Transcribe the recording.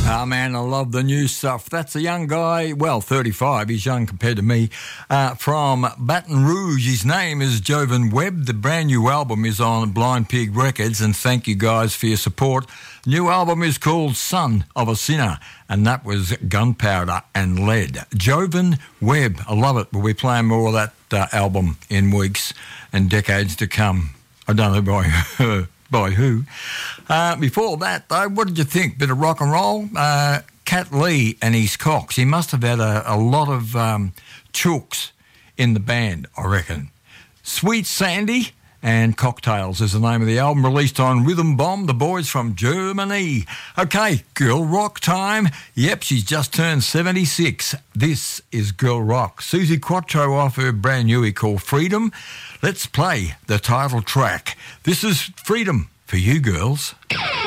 Ah, man, I love the new stuff. That's a young guy, well, 35, he's young compared to me, from Baton Rouge. His name is Jovan Webb. The brand new album is on Blind Pig Records, and thank you guys for your support. New album is called Son of a Sinner, and that was Gunpowder and Lead. Jovan Webb, I love it. We'll be playing more of that album in weeks and decades to come. I don't know by who. Before that, though, what did you think? Bit of rock and roll? Cat Lee and his Cox. He must have had a lot of chooks in the band, I reckon. Sweet Sandy and Cocktails is the name of the album, released on Rhythm Bomb, the boys from Germany. Okay, girl rock time. Yep, she's just turned 76. This is girl rock. Susie Quattro off her brand newie called Freedom. Let's play the title track. This is Freedom for you girls.